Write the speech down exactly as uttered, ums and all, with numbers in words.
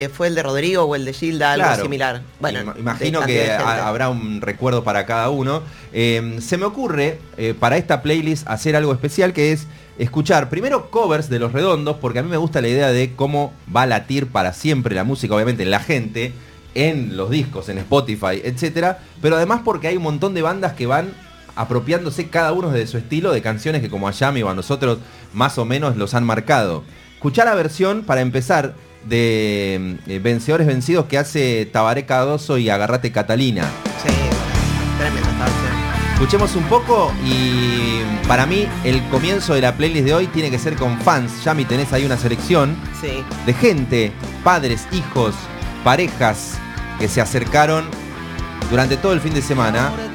fue el de Rodrigo o el de Gilda, algo Claro. similar. Bueno, Ima- imagino de que cantidad de gente. ha- habrá un recuerdo para cada uno. Eh, se me ocurre eh, para esta playlist hacer algo especial, que es escuchar primero covers de Los Redondos, porque a mí me gusta la idea de cómo va a latir para siempre la música, obviamente la gente, en los discos, en Spotify, etcétera. Pero además porque hay un montón de bandas que van apropiándose cada uno de su estilo de canciones que como a Yami o a nosotros más o menos los han marcado. Escuchar la versión para empezar de eh, Vencedores Vencidos que hace Tabaré Cardoso y Agarrate Catalina. Sí, tremenda esta versión. Escuchemos un poco y para mí el comienzo de la playlist de hoy tiene que ser con fans. Yami, tenés ahí una selección Sí. de gente, padres, hijos, parejas que se acercaron durante todo el fin de semana